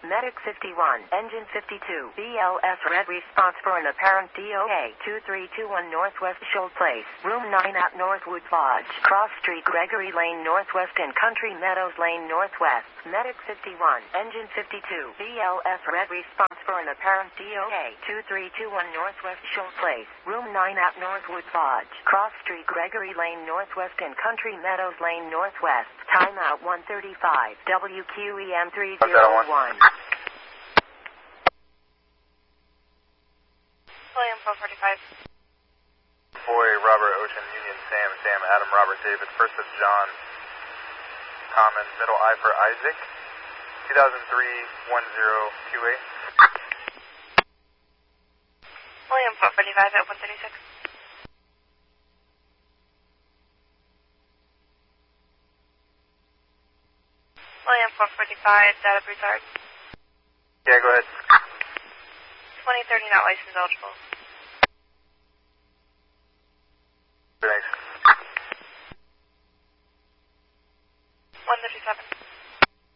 Medic 51, Engine 52, BLS red response for an apparent DOA 2321 Northwest Shoal Place, Room 9 at Northwood Lodge, Cross Street, Gregory Lane Northwest and Country Meadows Lane Northwest. Medic 51, Engine 52, BLS red response for an apparent DOA 2321 Northwest Shoal Place, Room 9 at Northwood Lodge, Cross Street, Gregory Lane Northwest and Country Meadows Lane Northwest. Timeout 135, WQEM 301. William 445. Boy, Robert, Ocean, Union, Sam, Sam, Adam, Robert, David, first of John, Common, middle I for Isaac, 2003-10QA. William 445 at 136. William 445, data Broussard. Yeah, go ahead. 2030 not license eligible. Thanks. 137.